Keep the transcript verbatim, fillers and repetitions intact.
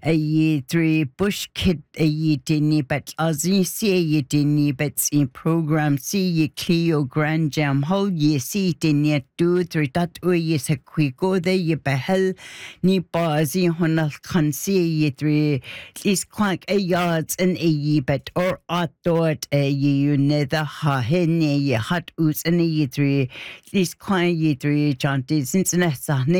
a ye three bush kid a ye dinny but azzy see ye dinny bets in program see ye Cleo Grand Jam hole ye see dinny two three that way ye se quigo there ye behel ni bazi honal can see ye three is quack a yards and a ye bet or I thought a ye you nether ha hen ye hot oots and a ye three is quite ye three chanty since nessa